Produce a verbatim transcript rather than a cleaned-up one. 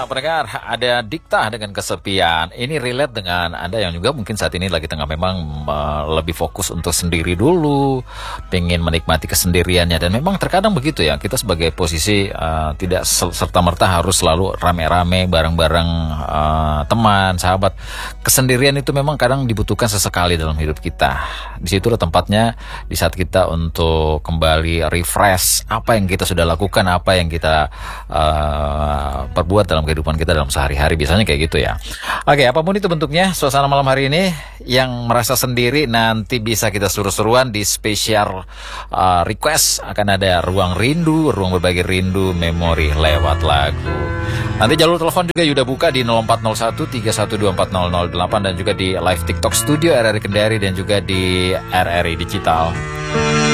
pendengar, ada Dikta dengan Kesepian. Ini relate dengan Anda yang juga mungkin saat ini lagi tengah memang uh, lebih fokus untuk sendiri dulu, pengen menikmati kesendiriannya. Dan memang terkadang begitu ya, kita sebagai posisi uh, tidak serta-merta harus selalu rame-rame bareng-bareng uh, teman, sahabat. Kesendirian itu memang kadang dibutuhkan sesekali dalam hidup kita. Di situ tempatnya di saat kita untuk kembali refresh apa yang kita sudah lakukan, apa yang kita uh, perbuat dalam kehidupan kita dalam sehari-hari, biasanya kayak gitu ya. Oke, apapun itu bentuknya, suasana malam hari ini yang merasa sendiri nanti bisa kita seru-seruan di spesial uh, request. Akan ada ruang rindu, ruang berbagi rindu, memori lewat lagu. Nanti jalur telepon juga Yuda buka di nol empat nol satu tiga satu dua empat nol nol delapan dan juga di live TikTok Studio R R I Kendari dan juga di R R I Digital.